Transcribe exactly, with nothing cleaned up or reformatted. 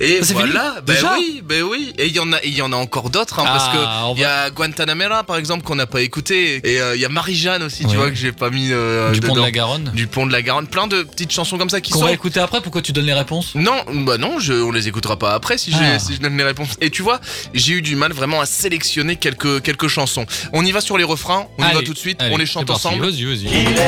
Et c'est voilà, fini ben Déjà oui, ben oui. Et il y en a, il y en a encore d'autres, hein, Ah, parce que on il y a Guantanamera par exemple qu'on n'a pas écouté, et euh, il y a Marie-Jeanne aussi, Ouais. tu vois, que j'ai pas mis euh, Du pont de dedans. la Garonne. Du pont de la Garonne, plein de petites chansons comme ça qui Qu'on sont. va écouter après, pourquoi tu donnes les réponses? Non, bah non, je, on les écoutera pas après si, j'ai, Ah. si je donne les réponses. Et tu vois, j'ai eu du mal vraiment à sélectionner quelques, quelques chansons. On y va sur les refrains, on y Allez, va tout de suite, allez, on les c'est chante parti, ensemble. Vas-y, vas-y.